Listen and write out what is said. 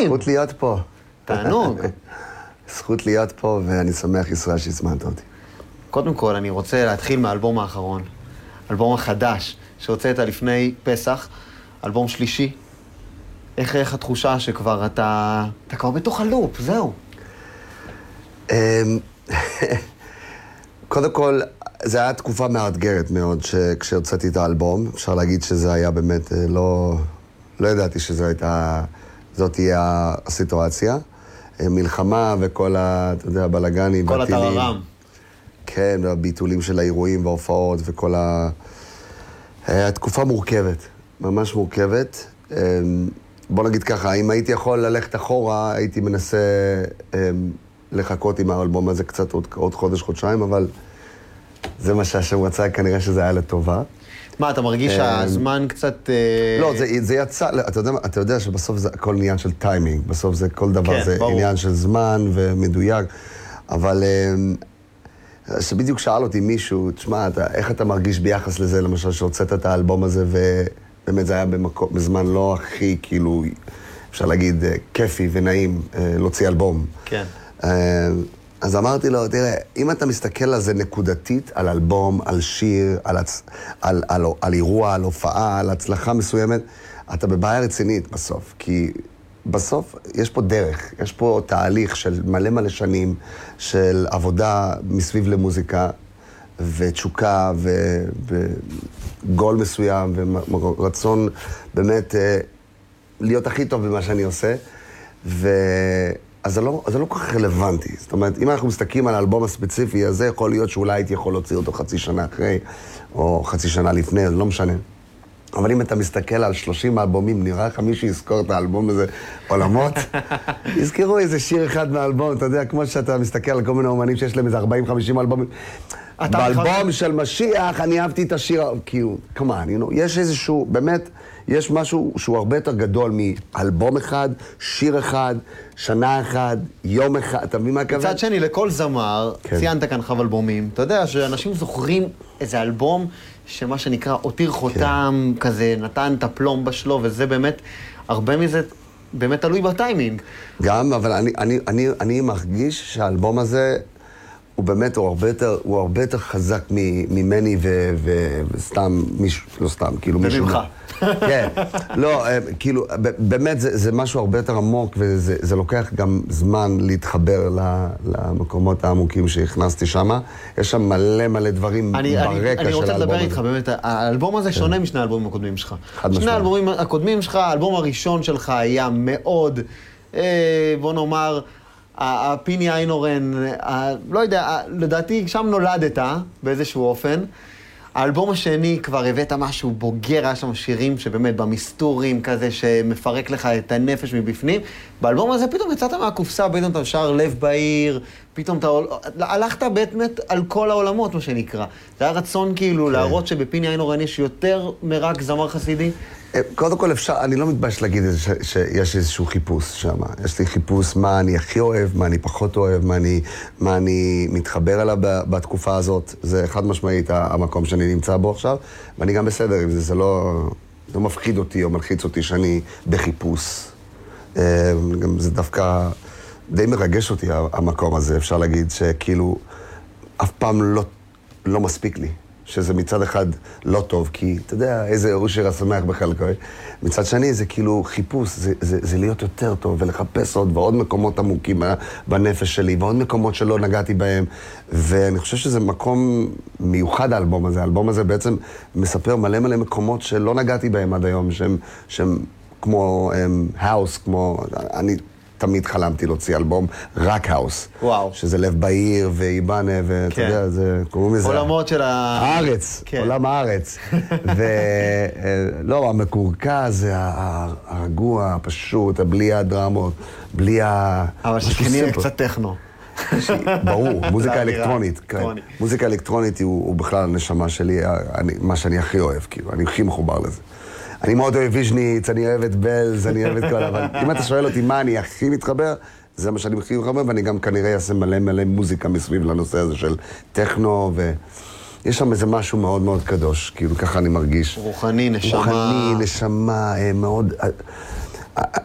מדהים. זכות להיות פה. תענוג. זכות להיות פה, ואני שמח ישראל שהזמנת אותי. קודם כל, אני רוצה להתחיל מהאלבום האחרון. אלבום החדש, שהוצאת לפני פסח, אלבום שלישי. איך התחושה שכבר אתה כבר בתוך הלופ, זהו. קודם כל, זה היה תקופה מאתגרת מאוד כשהוצאתי את האלבום. אפשר להגיד שזה היה באמת, לא ידעתי זאת תהיה הסיטואציה. מלחמה וכל אתה יודע, הבלגנים. כל הטררם. כן, והביטולים של האירועים וההופעות וכל התקופה מורכבת, ממש מורכבת. בוא נגיד ככה, אם הייתי יכול ללכת אחורה, הייתי מנסה לחכות עם האלבום הזה קצת עוד חודש, חודשיים, אבל זה מה שהשם רצה, כנראה שזה היה לטובה. מה, אתה מרגיש שהזמן קצת... לא, זה יצא, אתה יודע שבסוף זה הכל עניין של טיימינג, בסוף זה כל דבר, זה עניין של זמן ומדויק, אבל שבדיוק שאל אותי מישהו, תשמע, איך אתה מרגיש ביחס לזה, למשל, שהוצאת את האלבום הזה, ובאמת זה היה בזמן לא הכי, כאילו, אפשר להגיד, כיפי ונעים להוציא אלבום. כן. אז אמרתי לו, תראה, אם אתה מסתכל על זה נקודתית, על אלבום, על שיר, על אירוע, על הופעה, על הצלחה מסוימת, אתה בבעיה רצינית בסוף. כי בסוף יש פה דרך, יש פה תהליך של מלא שנים, של עבודה מסביב למוזיקה, ותשוקה, וגול מסוים, ורצון באמת להיות הכי טוב במה שאני עושה. אז זה לא כל כך רלוונטי. זאת אומרת, אם אנחנו מסתכלים על האלבום הספציפי הזה, יכול להיות שאולי הייתי יכול להוציא אותו חצי שנה אחרי, או חצי שנה לפני, זה לא משנה. אבל אם אתה מסתכל על 30 אלבומים, נראה לך מישהו יזכור את האלבום הזה עולמות? יזכרו איזה שיר אחד מהאלבום, אתה יודע, כמו שאתה מסתכל על כל מיני אומנים שיש להם איזה 40-50 אלבומים. באלבום של משיח, אני אהבתי את השיר, כאילו, come on, יש איזשהו, באמת, יש משהו שהוא הרבה יותר גדול מאלבום אחד, שיר אחד, שנה אחד, יום אחד, אתה מבין מה הכוון? מצד שני, לכל זמר, ציינת כאן חב אלבומים, אתה יודע שאנשים זוכרים איזה אלבום שמה שנקרא הותיר חותם, כזה נתן את הפלום בשלו, וזה באמת, הרבה מזה באמת תלוי בטיימינג. גם, אבל אני מרגיש שהאלבום הזה, הוא באמת, הוא הרבה יותר חזק ממני וסתם מישהו, לא סתם, כאילו מישהו... וממך. כן, לא, כאילו, באמת זה משהו הרבה יותר עמוק, וזה לוקח גם זמן להתחבר למקומות העמוקים שהכנסתי שם. יש שם מלא דברים ברקע של האלבום הזה. אני רוצה לדבר איתך, באמת, האלבום הזה שונה משני האלבומים הקודמים שלך. שני האלבומים הקודמים שלך, האלבום הראשון שלך היה מאוד, בוא נאמר, הפיני איינורן, לא יודע, לדעתי שם נולדת באיזשהו אופן. האלבום השני כבר הבאת משהו בוגר, היה שם שירים שבאמת במסתורים כזה שמפרק לך את הנפש מבפנים. באלבום הזה פתאום יצאת מהקופסה, פתאום אתה שר לב בעיר, פתאום אתה הלכת באמת על כל העולמות, מה שנקרא. זה היה רצון כאילו להראות שבפיני איינורן יש יותר מרק זמר חסידי? קודם כל אפשר, אני לא מתבייש להגיד שיש איזשהו חיפוש שם. יש לי חיפוש מה אני הכי אוהב, מה אני פחות אוהב, מה אני מתחבר אליו בתקופה הזאת. זה חד משמעית המקום שאני נמצא בו עכשיו, ואני גם בסדר עם זה. זה לא מפחיד אותי או מלחיץ אותי שאני בחיפוש. גם זה דווקא די מרגש אותי המקום הזה. אפשר להגיד שכאילו אף פעם לא מספיק לי. שזה מצד אחד לא טוב, כי אתה יודע, איזה אושר השמח בחלקו. מצד שני, זה כאילו חיפוש, זה להיות יותר טוב, ולחפש עוד ועוד מקומות עמוקים בנפש שלי, ועוד מקומות שלא נגעתי בהם. ואני חושב שזה מקום מיוחד, האלבום הזה. האלבום הזה בעצם מספר מלא מקומות שלא נגעתי בהם עד היום, שהם כמו האוס, כמו... אני תמיד חלמתי להוציא אלבום רק האוס. וואו. שזה לב בעיר ואיבנה, ואתה יודע, זה קוראים לזה... עולמות של הארץ, עולם הארץ. ולא, המקורקע זה הרגוע, הפשוט, בלי הדרמות, בלי ה... אבל שכנראה קצת טכנו. ברור, מוזיקה אלקטרונית. מוזיקה אלקטרונית הוא בכלל הנשמה שלי, מה שאני הכי אוהב, כאילו, אני הכי מחובר לזה. אני מאוד אוהב ויז'ניץ, אני אוהב את בלז, אני אוהב את כל... אבל אם אתה שואל אותי מה אני הכי מתחבר, זה מה שאני הכי מתחבר, ואני גם כנראה אעשה מלא מוזיקה מסביב לנושא הזה של טכנו, ויש שם איזה משהו מאוד קדוש, כאילו ככה אני מרגיש. רוחני, נשמה. רוחני, נשמה, מאוד...